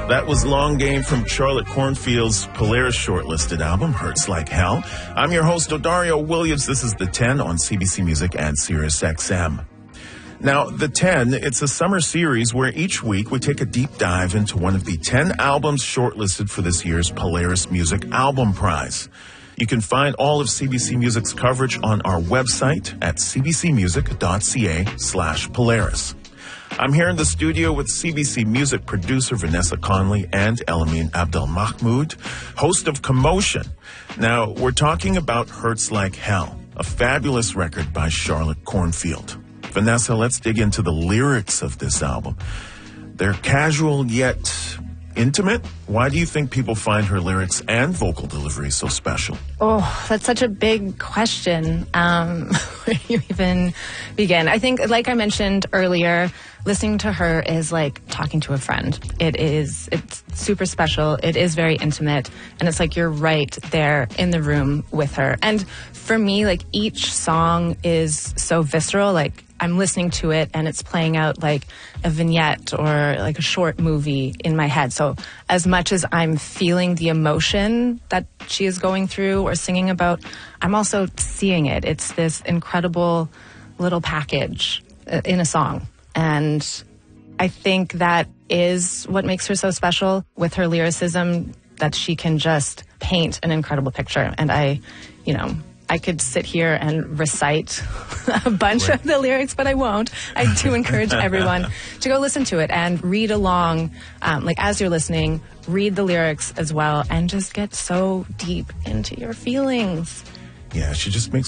That was Long Game from Charlotte Cornfield's Polaris shortlisted album, Hurts Like Hell. I'm your host, Odario Williams. This is The 10 on CBC Music and Sirius XM. Now, The 10, it's a summer series where each week we take a deep dive into one of the 10 albums shortlisted for this year's Polaris Music Album Prize. You can find all of CBC Music's coverage on our website at cbcmusic.ca/Polaris. I'm here in the studio with CBC Music producer Vanessa Conley and Elamine Abdelmahmoud, host of Commotion. Now, we're talking about Hurts Like Hell, a fabulous record by Charlotte Cornfield. Vanessa, let's dig into the lyrics of this album. They're casual yet intimate. Why do you think people find her lyrics and vocal delivery so special? Oh, that's such a big question. Where do you even begin? I think, like I mentioned earlier, listening to her is like talking to a friend. It's super special. It is very intimate. And it's like you're right there in the room with her. And for me, like each song is so visceral. Like I'm listening to it and it's playing out like a vignette or like a short movie in my head. So as much as I'm feeling the emotion that she is going through or singing about, I'm also seeing it. It's this incredible little package in a song. And I think that is what makes her so special with her lyricism, that she can just paint an incredible picture. And I could sit here and recite a bunch of the lyrics, but I won't. I do encourage everyone to go listen to it and read along. As you're listening, read the lyrics as well and just get so deep into your feelings. Yeah, she just makes